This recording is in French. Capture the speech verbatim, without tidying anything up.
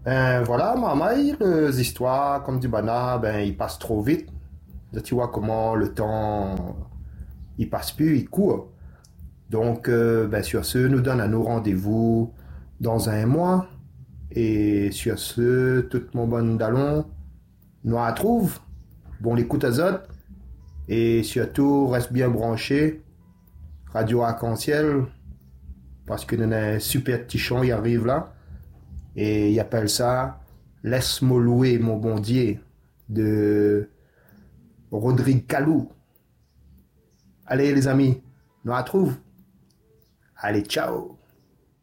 Ben voilà, maman, les histoires, comme dit Bana, ben ils passent trop vite. Là, tu vois comment le temps, il passe plus, il court. Donc, euh, ben sur ce, nous donne à nos rendez-vous dans un mois. Et sur ce, tout mon bon dallon, nous la trouve. Bon, l'écoute azote. Et surtout, reste bien branché. Radio Arc-en-Ciel. Parce que nous avons un super petit chant, il arrive là. Et il appelle ça Laisse-moi louer mon bon Dieu de Rodrigue Calou. Allez les amis, nous la trouve. Allez, ciao.